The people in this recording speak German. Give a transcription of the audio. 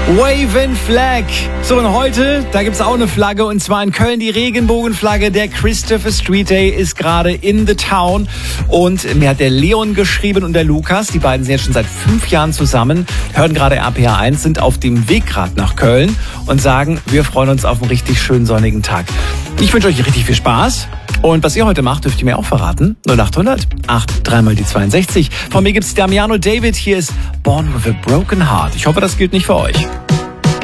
Waving Flag. So, und heute, da gibt's auch eine Flagge, und zwar in Köln die Regenbogenflagge. Der Christopher Street Day ist gerade in the town. Und mir hat der Leon geschrieben und der Lukas, die beiden sind jetzt schon seit 5 Jahren zusammen, hören gerade RPA 1, sind auf dem Weg gerade nach Köln und sagen, wir freuen uns auf einen richtig schönen sonnigen Tag. Ich wünsche euch richtig viel Spaß. Und was ihr heute macht, dürft ihr mir auch verraten. 0800 83 mal die 62. Von mir gibt's Damiano David. Hier ist Born with a Broken Heart. Ich hoffe, das gilt nicht für euch.